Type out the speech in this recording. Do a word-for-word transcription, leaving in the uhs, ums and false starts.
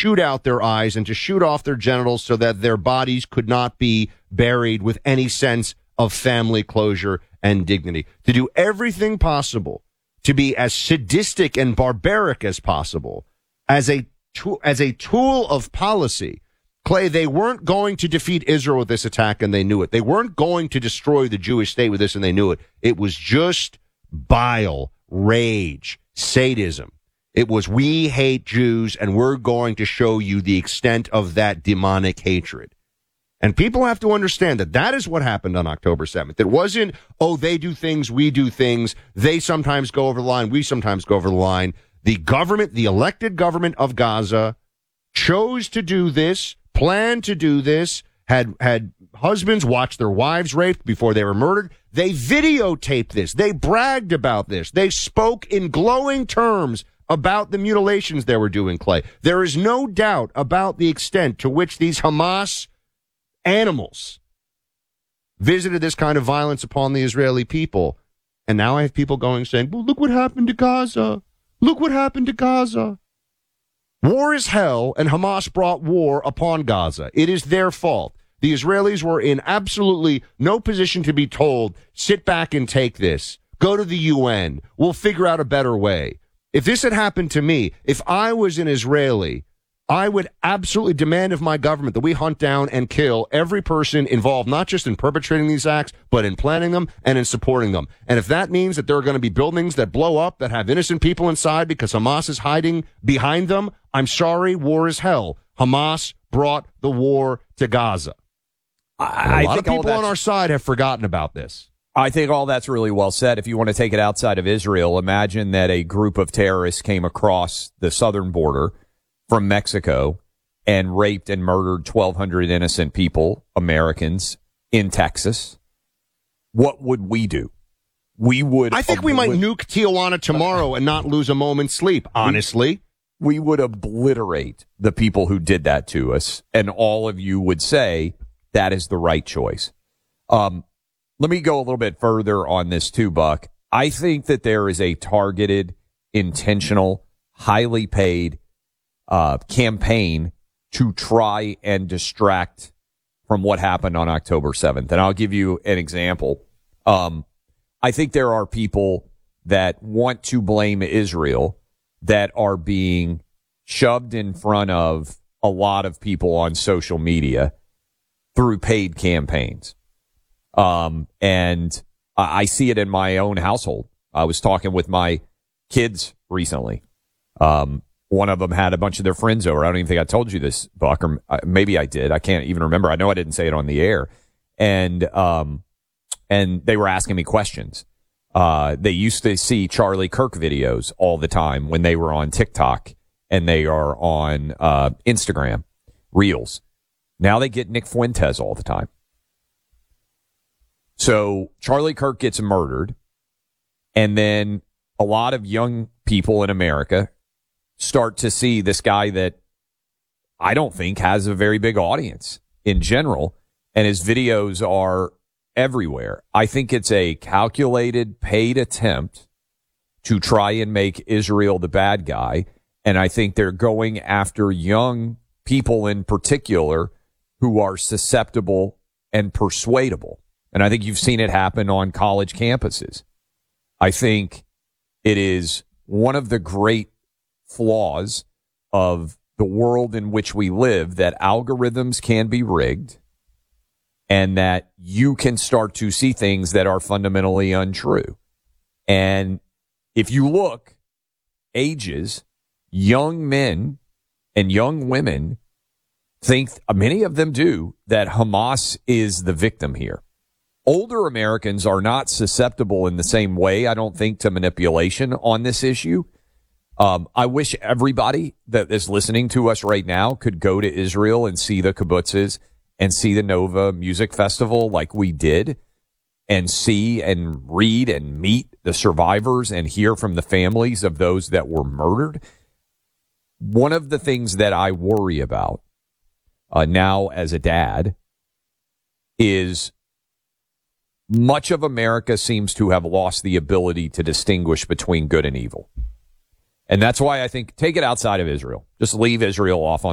shoot out their eyes and to shoot off their genitals so that their bodies could not be buried with any sense of family closure and dignity. To do everything possible to be as sadistic and barbaric as possible as a as a tool of policy. Clay, they weren't going to defeat Israel with this attack, and they knew it. They weren't going to destroy the Jewish state with this, and they knew it. It was just bile, rage, sadism. It was, we hate Jews, and we're going to show you the extent of that demonic hatred. And people have to understand that that is what happened on October seventh. It wasn't, oh, they do things, we do things. They sometimes go over the line, we sometimes go over the line. The government, the elected government of Gaza, chose to do this, planned to do this, had had husbands watch their wives raped before they were murdered. They videotaped this. They bragged about this. They spoke in glowing terms about the mutilations they were doing, Clay. There is no doubt about the extent to which these Hamas animals visited this kind of violence upon the Israeli people. And now I have people going saying, well, look what happened to Gaza. Look what happened to Gaza. War is hell, and Hamas brought war upon Gaza. It is their fault. The Israelis were in absolutely no position to be told, sit back and take this. Go to the U N. We'll figure out a better way. If this had happened to me, if I was an Israeli, I would absolutely demand of my government that we hunt down and kill every person involved, not just in perpetrating these acts, but in planning them and in supporting them. And if that means that there are going to be buildings that blow up that have innocent people inside because Hamas is hiding behind them, I'm sorry, war is hell. Hamas brought the war to Gaza. I, a lot I of people on our side have forgotten about this. I think all that's really well said. If you want to take it outside of Israel, imagine that a group of terrorists came across the southern border from Mexico and raped and murdered twelve hundred innocent people, Americans, in Texas. What would we do? We would. I think obli- we might nuke Tijuana tomorrow and not lose a moment's sleep, honestly. We, we would obliterate the people who did that to us, and all of you would say that is the right choice. Um, let me go a little bit further on this too, Buck. I think that there is a targeted, intentional, highly paid Uh, campaign to try and distract from what happened on October seventh. And I'll give you an example. Um, I think there are people that want to blame Israel that are being shoved in front of a lot of people on social media through paid campaigns. Um, and I see it in my own household. I was talking with my kids recently. Um, One of them had a bunch of their friends over. I don't even think I told you this, Buck, or maybe I did. I can't even remember. I know I didn't say it on the air. And um, and they were asking me questions. Uh, they used to see Charlie Kirk videos all the time when they were on TikTok and they are on uh, Instagram Reels. Now they get Nick Fuentes all the time. So Charlie Kirk gets murdered, and then a lot of young people in America start to see this guy that I don't think has a very big audience in general, and his videos are everywhere. I think it's a calculated, paid attempt to try and make Israel the bad guy, and I think they're going after young people in particular who are susceptible and persuadable. And I think you've seen it happen on college campuses. I think it is one of the great flaws of the world in which we live that algorithms can be rigged and that you can start to see things that are fundamentally untrue. And if you look, ages, young men and young women think, many of them do, that Hamas is the victim here. Older Americans are not susceptible in the same way, I don't think, to manipulation on this issue. Um, I wish everybody that is listening to us right now could go to Israel and see the kibbutzes and see the Nova Music Festival like we did, and see and read and meet the survivors and hear from the families of those that were murdered. One of the things that I worry about uh, now as a dad is much of America seems to have lost the ability to distinguish between good and evil. And that's why I think take it outside of Israel. Just leave Israel off on